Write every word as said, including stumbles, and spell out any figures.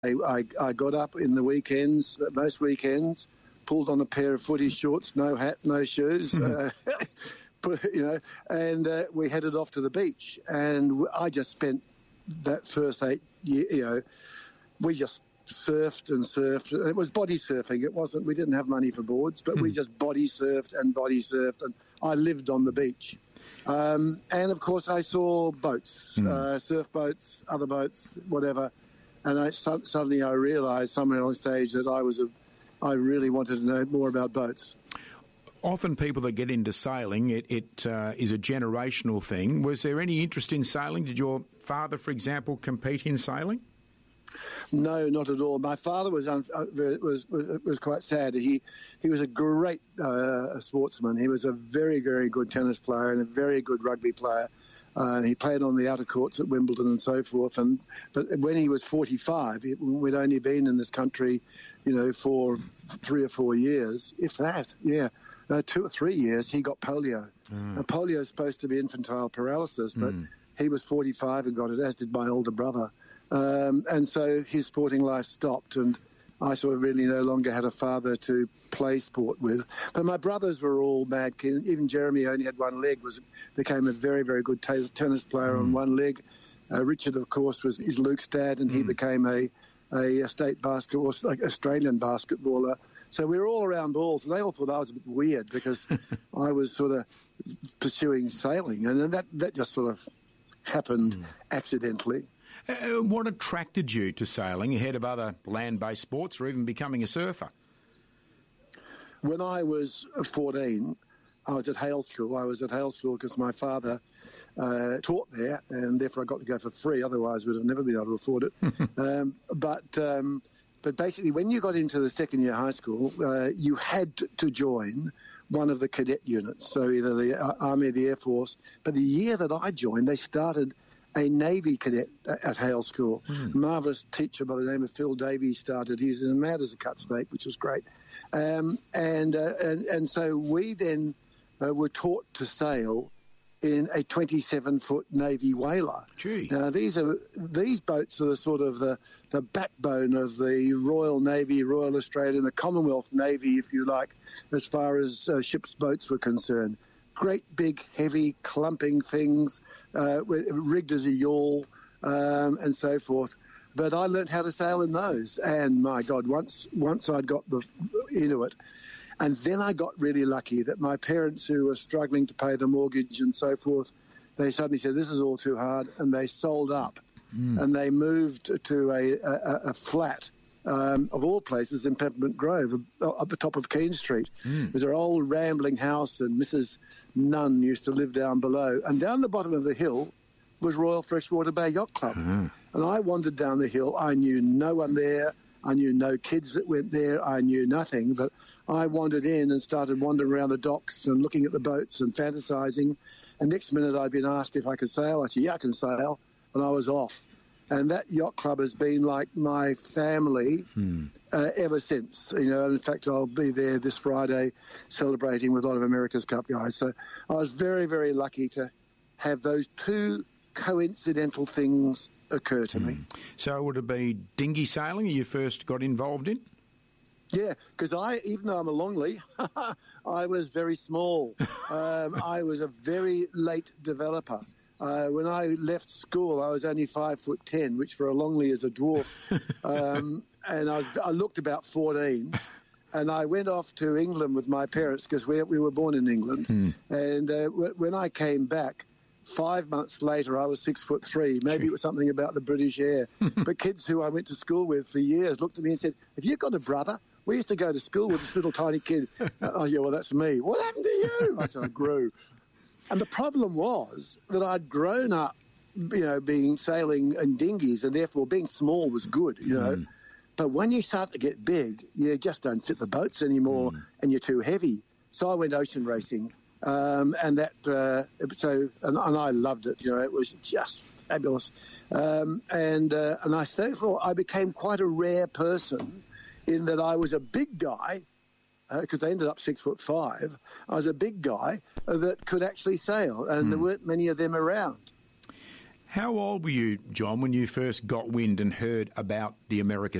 I, I, I got up in the weekends, most weekends, pulled on a pair of footy shorts, no hat, no shoes, uh, you know, and uh, we headed off to the beach. And I just spent that first eight years, you know, we just surfed and surfed. It was body surfing. It wasn't, we didn't have money for boards, but mm. we just body surfed and body surfed, and I lived on the beach. Um, and, of course, I saw boats, mm. uh, surf boats, other boats, whatever. And I, so, suddenly I realised somewhere on stage that I was a, I really wanted to know more about boats. Often people that get into sailing, it, it uh, is a generational thing. Was there any interest in sailing? Did your father, for example, compete in sailing? No, not at all. My father was un- was, was was quite sad. He he was a great uh, sportsman. He was a very, very good tennis player and a very good rugby player. Uh, he played on the outer courts at Wimbledon and so forth. And but when he was forty-five, it, we'd only been in this country, you know, for three or four years, if that. Yeah, uh, two or three years. He got polio. Mm. Now, polio is supposed to be infantile paralysis, but mm. he was forty-five and got it, as did my older brother. Um, and so his sporting life stopped, and I sort of really no longer had a father to play sport with. But my brothers were all mad keen. Even Jeremy only had one leg, was became a very, very good t- tennis player mm. on one leg. Uh, Richard, of course, was is Luke's dad, and mm. he became a, a, a state basketball, like Australian basketballer. So we were all around balls, and they all thought I was a bit weird because I was sort of pursuing sailing, and then that, that just sort of happened mm. accidentally. Uh, what attracted you to sailing ahead of other land-based sports or even becoming a surfer? When I was fourteen, I was at Hale School. I was at Hale School because my father uh, taught there, and therefore I got to go for free. Otherwise, we'd have never been able to afford it. um, but um, but basically, when you got into the second year high school, uh, you had to join one of the cadet units, so either the Army or the Air Force. But the year that I joined, they started a Navy cadet at Hale School. Mm. Marvellous teacher by the name of Phil Davies started. He was as mad as a cut snake, which was great. Um, and, uh, and and so we then uh, were taught to sail in a twenty-seven foot Navy whaler. Gee. Now, these are these boats are the sort of the, the backbone of the Royal Navy, Royal Australian, the Commonwealth Navy, if you like, as far as uh, ships' boats were concerned. Great, big, heavy, clumping things, uh, rigged as a yawl, um, and so forth. But I learnt how to sail in those, and my God, once once I'd got the into it, and then I got really lucky that my parents, who were struggling to pay the mortgage and so forth, they suddenly said, this is all too hard, and they sold up, mm. and they moved to a, a, a flat, Um, of all places, in Peppermint Grove, up the top of Keene Street. Mm. It was an old rambling house, and Missus Nunn used to live down below. And down the bottom of the hill was Royal Freshwater Bay Yacht Club. Uh-huh. And I wandered down the hill. I knew no one there. I knew no kids that went there. I knew nothing. But I wandered in and started wandering around the docks and looking at the boats and fantasising. And next minute I'd been asked if I could sail. I said, yeah, I can sail. And I was off. And that yacht club has been like my family hmm. uh, ever since. You know, and in fact, I'll be there this Friday celebrating with a lot of America's Cup guys. So I was very, very lucky to have those two coincidental things occur to hmm. me. So would it be dinghy sailing you first got involved in? Yeah, because I, even though I'm a Longley, I was very small. um, I was a very late developer. Uh, when I left school, I was only five foot ten, which for a Longley is a dwarf. Um, and I, was, I looked about fourteen. And I went off to England with my parents because we, we were born in England. Hmm. And uh, w- when I came back, five months later, I was six foot three. Maybe it was something about the British air. But kids who I went to school with for years looked at me and said, have you got a brother? We used to go to school with this little tiny kid. Oh, yeah, well, that's me. What happened to you? I said, I grew. And the problem was that I'd grown up, you know, being sailing in dinghies, and therefore being small was good, you know. Mm. But when you start to get big, you just don't fit the boats anymore, mm. and you're too heavy. So I went ocean racing, um, and that uh, so and, and I loved it. You know, it was just fabulous. Um, and uh, and I therefore I became quite a rare person in that I was a big guy. Because uh, they ended up six foot five, I was a big guy uh, that could actually sail, and mm. there weren't many of them around. How old were you, John, when you first got wind and heard about the America's